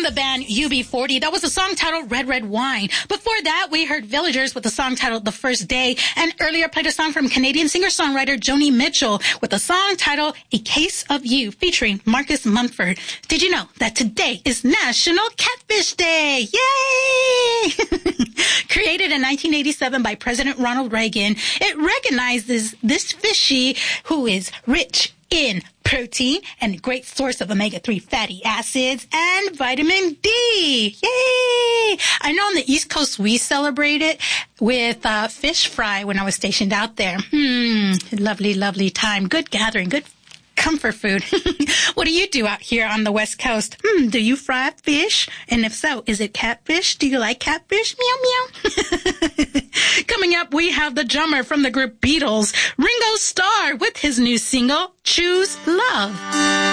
the band UB40. That was a song titled Red Red Wine. Before that, we heard Villagers with a song titled The First Day, and earlier played a song from Canadian singer-songwriter Joni Mitchell with a song titled A Case of You featuring Marcus Mumford. Did you know that today is National Catfish Day? Yay! Created in 1987 by President Ronald Reagan, it recognizes this fishy who is rich in protein and a great source of omega-3 fatty acids and vitamin D. Yay! I know on the East Coast we celebrate it with fish fry when I was stationed out there. Lovely, lovely time. Good gathering, good comfort food. What do you do out here on the West Coast? Do you fry fish? And if so, is it catfish? Do you like catfish? Meow, meow. Coming up, we have the drummer from the group Beatles, Ringo Starr, with his new single, Choose Love.